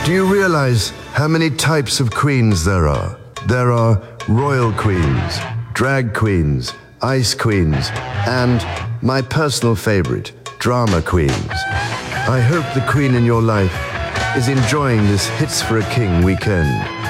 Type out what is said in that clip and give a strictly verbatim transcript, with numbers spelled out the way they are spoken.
Do you realize how many types of queens there are? There are royal queens, drag queens, ice queens, and my personal favorite, drama queens. I hope the queen in your life is enjoying this Hits for a King weekend.